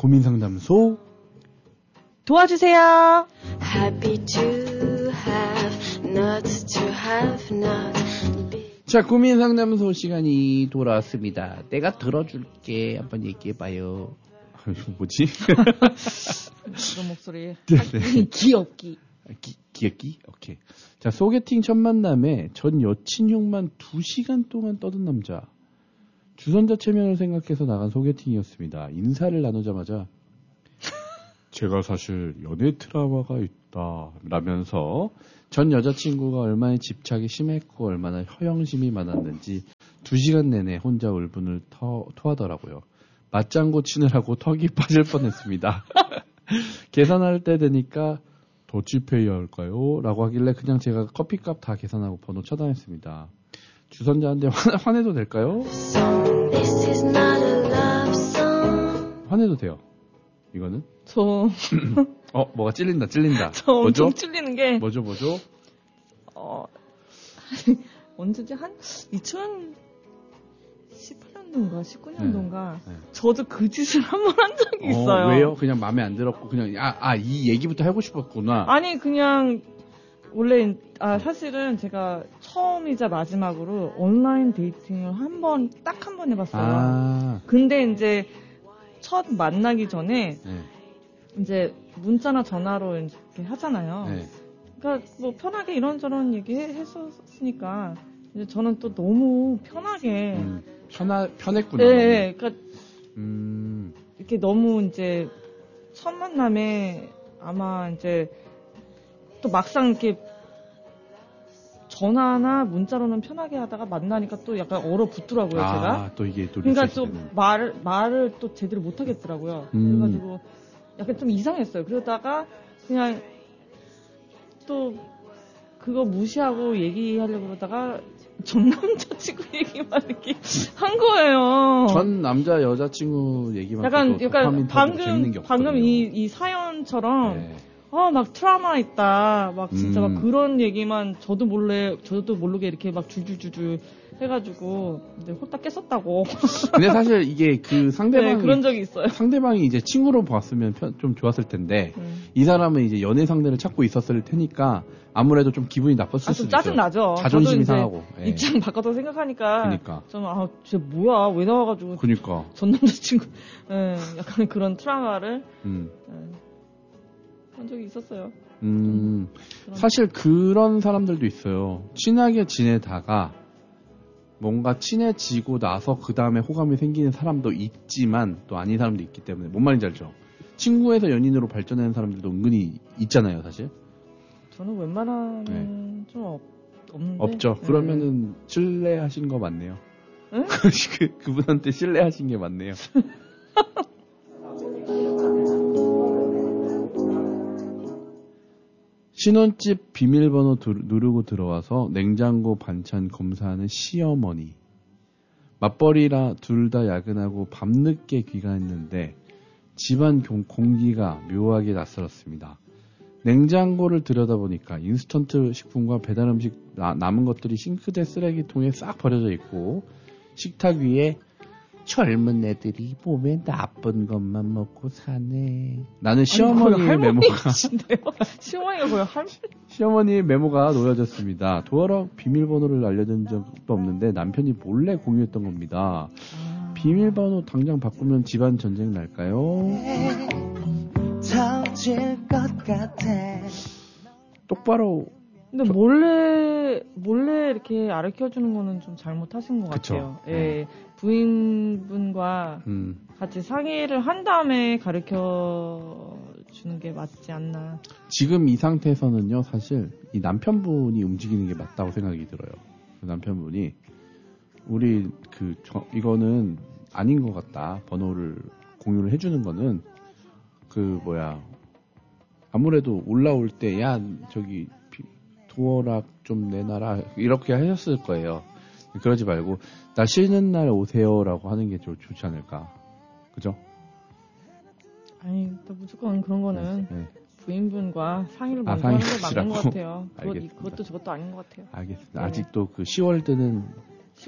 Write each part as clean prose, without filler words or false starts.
고민상담소 도와주세요. Happy to have, not to have not. 자, 고민상담소 시간이 돌아왔습니다. 내가 들어줄게. 한번 얘기해봐요. 뭐지? 그런 목소리. 네. 귀엽기. 귀엽기? 오케이. 자, 소개팅 첫 만남에 전 여친형만 2시간 동안 떠든 남자. 주선자 체면을 생각해서 나간 소개팅이었습니다. 인사를 나누자마자 제가 사실 연애 트라우마가 있다 라면서 전 여자친구가 얼마나 집착이 심했고 얼마나 허영심이 많았는지 2시간 내내 혼자 울분을 토하더라고요. 맞장구 치느라고 턱이 빠질 뻔했습니다. 계산할 때 되니까 더치페이 할까요? 라고 하길래 그냥 제가 커피값 다 계산하고 번호 차단했습니다. 주선자한테 화내도 될까요? 화내도 돼요. 이거는? 뭐가 찔린다. 저 엄청 찔리는 게. 뭐죠? 언제지? 한 2018년도인가 19년도인가 네. 저도 그 짓을 한 번 한 적이 있어요. 왜요? 그냥 마음에 안 들었고 그냥 이 얘기부터 하고 싶었구나. 아니 그냥 원래 사실은 제가 처음이자 마지막으로 온라인 데이팅을 딱 한 번 해봤어요. 근데 이제 첫 만나기 전에 이제 문자나 전화로 이렇게 하잖아요. 네. 그러니까 뭐 편하게 이런저런 얘기했었으니까 이제 저는 또 너무 편하게 편했구나. 네, 그러니까 이렇게 너무 이제 첫 만남에 아마 이제 또 막상 이렇게 전화나 문자로는 편하게 하다가 만나니까 또 약간 얼어붙더라고요, 제가. 또 이게 또 그러니까 또 말을 또 제대로 못 하겠더라고요. 그래가지고 약간 좀 이상했어요. 그러다가 그냥 또 그거 무시하고 얘기하려고 그러다가 전 남자친구 얘기만 이렇게 한 거예요. 전 남자 여자친구 얘기만 약간 재밌는 게 방금 이 사연처럼 막 트라우마 있다. 막 진짜 막 그런 얘기만 저도 모르게 이렇게 막 줄줄줄줄 해가지고 이제 홀딱 깼었다고. 근데 사실 이게 그 상대방이 그런 적이 있어요. 상대방이 이제 친구로 봤으면 좀 좋았을 텐데 이 사람은 이제 연애 상대를 찾고 있었을 테니까 아무래도 좀 기분이 나빴을 수도 있어요. 짜증 나죠. 자존심이 상하고. 입장 바꿔서 생각하니까. 그러니까. 저는 진짜 뭐야 왜 나와가지고. 그러니까. 전 남자친구. 약간 그런 트라우마를. 한 적이 있었어요. 사실 그런 사람들도 있어요. 친하게 지내다가 뭔가 친해지고 나서 그 다음에 호감이 생기는 사람도 있지만 또 아닌 사람도 있기 때문에 뭔 말인지 알죠? 친구에서 연인으로 발전하는 사람들도 은근히 있잖아요, 사실. 저는 웬만하면 좀 없는데. 없죠. 그러면은 신뢰하신 거 맞네요. 응? 그분한테 신뢰하신 게 맞네요. 신혼집 비밀번호 누르고 들어와서 냉장고 반찬 검사하는 시어머니. 맞벌이라 둘 다 야근하고 밤늦게 귀가했는데 집안 공기가 묘하게 낯설었습니다. 냉장고를 들여다보니까 인스턴트 식품과 배달음식 남은 것들이 싱크대 쓰레기통에 싹 버려져 있고 식탁 위에 젊은 애들이 몸에 나쁜 것만 먹고 사네. 나는 시어머니의 메모가 시어머니가 거의 시어머니의 메모가 놓여졌습니다. 도어락 비밀번호를 알려준 적도 없는데 남편이 몰래 공유했던 겁니다. 비밀번호 당장 바꾸면 집안 전쟁 날까요? 터질 것 같아. 똑바로. 근데 몰래 이렇게 가르쳐주는 거는 좀 잘못하신 것 같아요. 예, 부인분과 같이 상의를 한 다음에 가르쳐주는 게 맞지 않나. 지금 이 상태에서는요, 사실 이 남편분이 움직이는 게 맞다고 생각이 들어요. 그 남편분이 우리 이거는 아닌 것 같다. 번호를 공유를 해주는 거는 아무래도 올라올 때 야 저기 도어락 좀 내놔라 이렇게 하셨을 거예요. 그러지 말고 나 쉬는 날 오세요라고 하는 게 좀 좋지 않을까. 그죠? 아니 또 무조건 그런 거는 부인분과 상의를 먼저 하는 게 맞는 것 같아요. 그것도 저것도 아닌 것 같아요. 알겠습니다. 네. 아직도 그 10월드는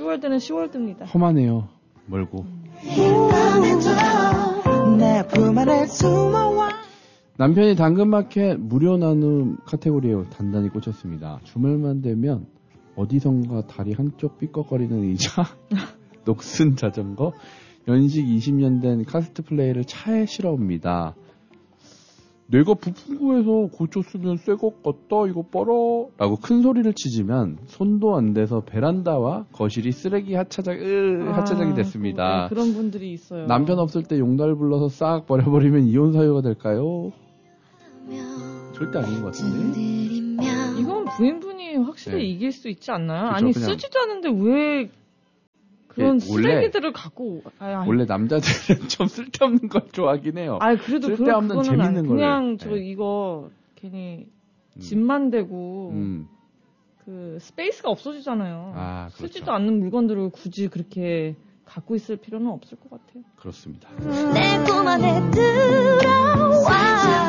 10월드입니다. 험하네요. 멀고. 내 품 안에 남편이 당근마켓 무료 나눔 카테고리에 단단히 꽂혔습니다. 주말만 되면 어디선가 다리 한쪽 삐걱거리는 의자, 녹슨 자전거, 연식 20년 된 카세트 플레이를 차에 실어옵니다. 내가 부품구에서 고쳤으면 새것 같다 이거 뻐러 라고 큰 소리를 치지만 손도 안 대서 베란다와 거실이 쓰레기 하차장이 됐습니다. 네, 그런 분들이 있어요. 남편 없을 때 용달 불러서 싹 버려버리면 이혼 사유가 될까요? 절대 아닌 것 같은데. 이건 부인분이 확실히 네. 이길 수 있지 않나요? 그쵸, 아니 그냥- 쓰지도 않은데 왜 그런 원래- 쓰레기들을 갖고 원래 남자들은 좀 쓸데없는 걸 좋아하긴 해요. 그래도 쓸데없는 그거는 재밌는 거를. 그냥 저 네. 이거 괜히 집만 되고 음. 그 스페이스가 없어지잖아요. 아, 그렇죠. 쓰지도 않는 물건들을 굳이 그렇게 갖고 있을 필요는 없을 것 같아요. 그렇습니다. 내 꿈 안에 들어와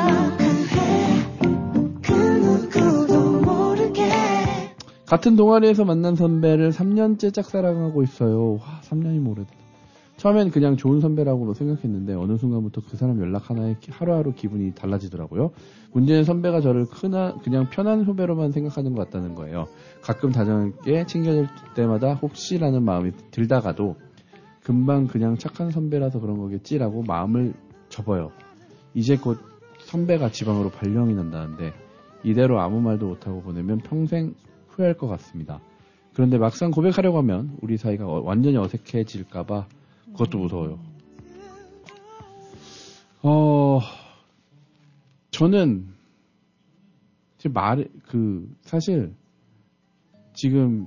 그 누구도 모르게 같은 동아리에서 만난 선배를 3년째 짝사랑하고 있어요. 와, 3년이 오래됐다. 처음엔 그냥 좋은 선배라고 생각했는데 어느 순간부터 그 사람 연락 하나에 하루하루 기분이 달라지더라고요. 문제는 선배가 저를 그냥 편한 후배로만 생각하는 것 같다는 거예요. 가끔 다정하게 챙겨줄 때마다 혹시라는 마음이 들다가도 금방 그냥 착한 선배라서 그런 거겠지라고 마음을 접어요. 이제 곧 선배가 지방으로 발령이 난다는데 이대로 아무 말도 못하고 보내면 평생 후회할 것 같습니다. 그런데 막상 고백하려고 하면 우리 사이가 완전히 어색해질까봐 그것도 무서워요. 저는 사실 지금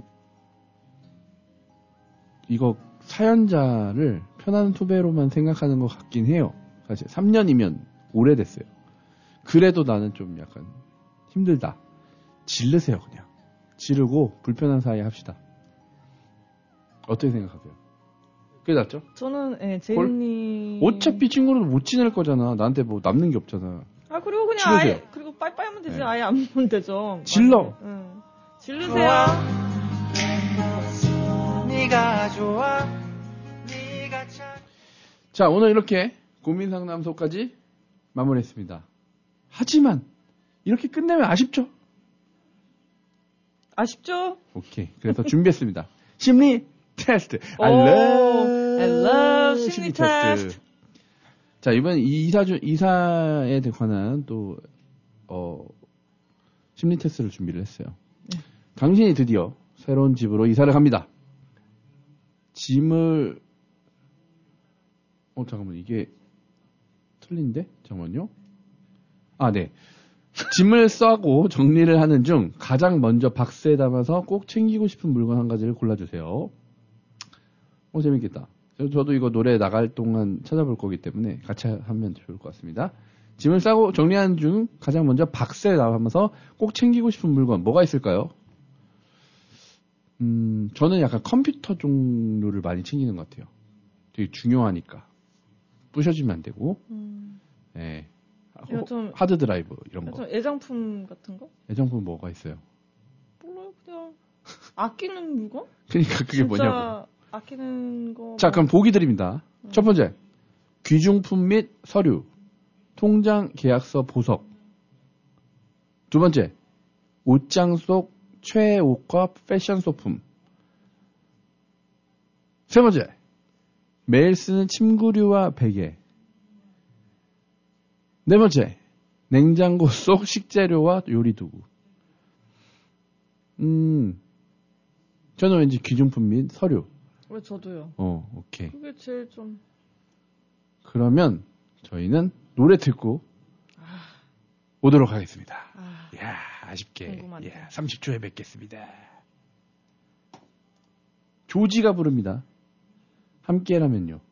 이거 사연자를 편한 후배로만 생각하는 것 같긴 해요. 사실 3년이면 오래됐어요. 그래도 나는 좀 약간 힘들다. 지르세요 그냥. 지르고 불편한 사이 합시다. 어떻게 생각하세요? 그게 낫죠? 저는 제이님 어차피 친구로도 못 지낼 거잖아. 나한테 뭐 남는 게 없잖아. 그리고 그냥 지르세요. 아예 그리고 빠이빠이 하면 되지. 네. 아예 안 보면 되죠. 질러. 응. 지르세요. 네가 좋아 네가 참 자, 오늘 이렇게 고민 상담소까지 마무리했습니다. 하지만 이렇게 끝내면 아쉽죠? 아쉽죠? 오케이. 그래서 준비했습니다. 심리 테스트. I love 심리 테스트. 자, 이번 이사에 관한 또 심리 테스트를 준비를 했어요. 네. 당신이 드디어 새로운 집으로 이사를 갑니다. 짐을 잠깐만 이게 틀린데? 잠깐만요. 네. 짐을 싸고 정리를 하는 중 가장 먼저 박스에 담아서 꼭 챙기고 싶은 물건 한 가지를 골라주세요. 재밌겠다. 저도 이거 노래 나갈 동안 찾아볼 거기 때문에 같이 하면 좋을 것 같습니다. 짐을 싸고 정리하는 중 가장 먼저 박스에 담아서 꼭 챙기고 싶은 물건 뭐가 있을까요? 저는 약간 컴퓨터 종류를 많이 챙기는 것 같아요. 되게 중요하니까. 부셔지면 안 되고. 네. 하드 드라이브 이런 거. 좀 애장품 같은 거? 애장품 뭐가 있어요? 몰라요. 그냥 아끼는 물건? 그러니까 그게 진짜 뭐냐고. 아끼는 거. 자, 그럼 보기 드립니다. 첫 번째, 귀중품 및 서류, 통장, 계약서, 보석. 두 번째, 옷장 속 최애 옷과 패션 소품. 세 번째, 매일 쓰는 침구류와 베개. 네 번째, 냉장고 속 식재료와 요리도구. 저는 왠지 귀중품 및 서류. 왜 저도요? 오케이. 그게 제일 좀. 그러면 저희는 노래 듣고 오도록 하겠습니다. 이야, 아쉽게. 궁금하네. 30초에 뵙겠습니다. 조지가 부릅니다. 함께라면요.